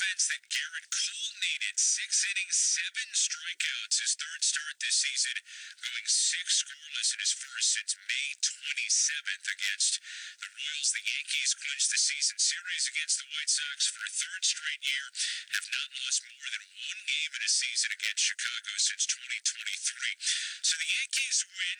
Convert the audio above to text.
offense that Garrett Cole needed. 6 innings, 7 strikeouts. His third start this season, going 6 scoreless in his first since May 27th against the Royals. The Yankees clinched the season series against the White Sox for a third straight year, have not lost more than 1 game in a season against Chicago since 2023. So the Yankees win